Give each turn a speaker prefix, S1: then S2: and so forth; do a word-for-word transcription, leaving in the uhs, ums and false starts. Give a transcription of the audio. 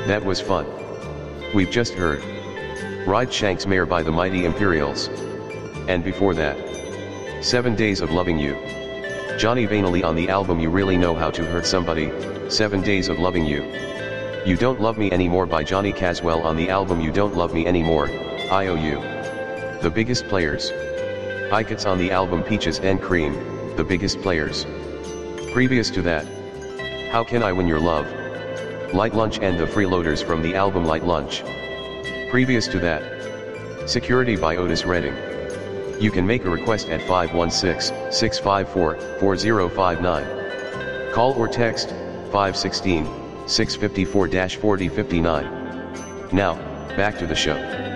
S1: That was fun. We've just heard Ride Shank's Mare by the Mighty Imperials. And before that, Seven Days of Loving You. Johnny Vanilli on the album You Really Know How to Hurt Somebody, Seven Days of Loving You. You Don't Love Me Anymore by Johnny Caswell on the album You Don't Love Me Anymore, I O U. The Biggest Players. Icats on the album Peaches and Cream, The Biggest Players. Previous to that, How Can I Win Your Love? Light Lunch and the Freeloaders from the album Light Lunch. Previous to that, Security by Otis Redding. You can make a request at five one six, six five four, four zero five nine. Call or text, five one six, six five four, four zero five nine. Now, back to the show.